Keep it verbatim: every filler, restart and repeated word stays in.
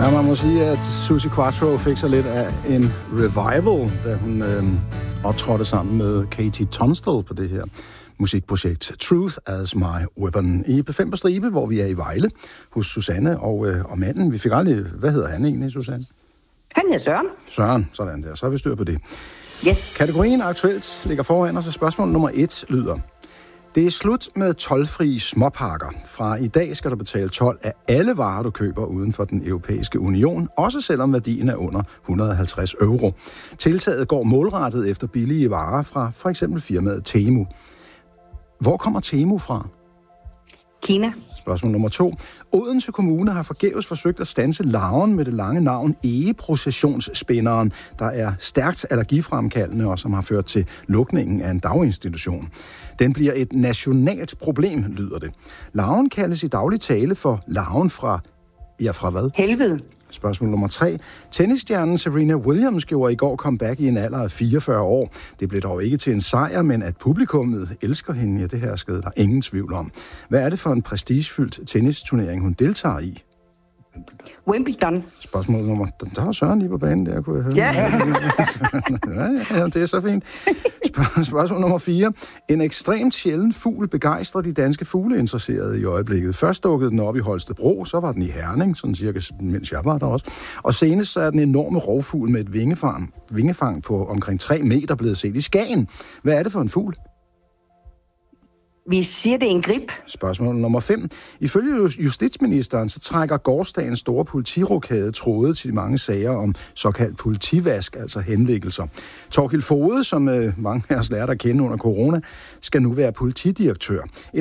Ja, man må sige, at Suzi Quatro fik sig lidt af en revival, da hun øh, optrådte sammen med Katie Tunstall på det her musikprojekt Truth as My Weapon i P fem på stribe, hvor vi er i Vejle hos Susanne og, øh, og manden. Vi fik aldrig... Hvad hedder han egentlig, Susanne? Han hedder Søren. Søren, sådan der. Så har vi styr på det. Yes. Kategorien aktuelt ligger foran os, og spørgsmål nummer et lyder: det er slut med toldfrie småpakker. Fra i dag skal du betale told af alle varer, du køber uden for den europæiske union, også selvom værdien er under et hundrede og halvtreds euro. Tiltaget går målrettet efter billige varer fra for eksempel firmaet Temu. Hvor kommer Temu fra? Kina. Spørgsmål nummer to. Odense Kommune har forgæves forsøgt at standse larven med det lange navn egeprocessionsspinderen, der er stærkt allergifremkaldende og som har ført til lukningen af en daginstitution. Den bliver et nationalt problem, lyder det. Larven kaldes i daglig tale for larven fra... Ja, fra hvad? Helvede. Spørgsmål nummer tre. Tennisstjernen Serena Williams gjorde i går comeback i en alder af fireogfyrre år. Det blev dog ikke til en sejr, men at publikummet elsker hende, ja, det her skede der ingen tvivl om. Hvad er det for en prestigefyldt tennisturnering, hun deltager i? Wimbledon. Spørgsmål nummer... Der var Søren lige på banen, der kunne jeg høre. Ja. ja, ja, det er så fint. Spørg- spørgsmål nummer fire. En ekstremt sjælden fugl begejstrer de danske fugleinteresserede i øjeblikket. Først dukkede den op i Holstebro, så var den i Herning, sådan cirka mens jeg var der også. Og senest så er den enorme rovfugl med et vingefang, vingefang på omkring tre meter blevet set i Skagen. Hvad er det for en fugl? Vi siger, det er en grib. Spørgsmål nummer fem. Ifølge justitsministeren, så trækker gårdsdagens store politirokade tråde til de mange sager om såkaldt politivask, altså henlæggelser. Torkild Foged, som øh, mange af os lærte at kende under corona, skal nu være politidirektør.